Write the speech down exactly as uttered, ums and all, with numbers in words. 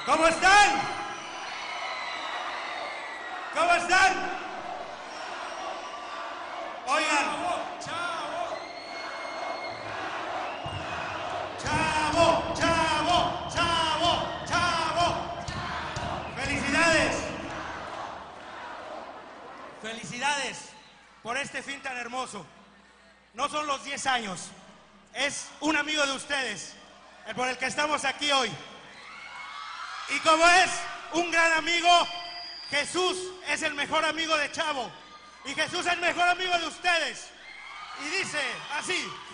¿Cómo están? ¿Cómo están? Oigan. Chavo. Chavo, chavo, chavo, chavo. Felicidades. Felicidades por este fin tan hermoso. No son los diez años, es un amigo de ustedes, el por el que estamos aquí hoy. Y como es un gran amigo, Jesús es el mejor amigo de Chavo. Y Jesús es el mejor amigo de ustedes. Y dice así.